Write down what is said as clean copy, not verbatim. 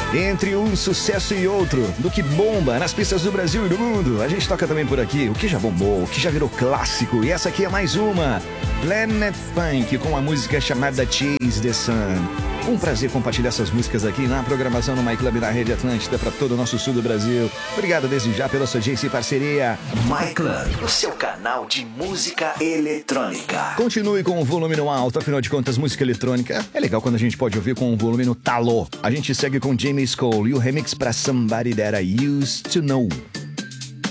Entre um sucesso e outro, do que bomba nas pistas do Brasil e do mundo, a gente toca também por aqui o que já bombou, o que já virou clássico. E essa aqui é mais uma, Planet Funk, com a música chamada Chase the Sun. Um prazer compartilhar essas músicas aqui na programação do My Club da Rede Atlântida para todo o nosso sul do Brasil. Obrigado desde já pela sua audiência e parceria. My Club, o seu canal de música eletrônica. Continue com o volume no alto, afinal de contas, música eletrônica é legal quando a gente pode ouvir com o volume no talo. A gente segue com James Cole e o remix para Somebody That I Used to Know.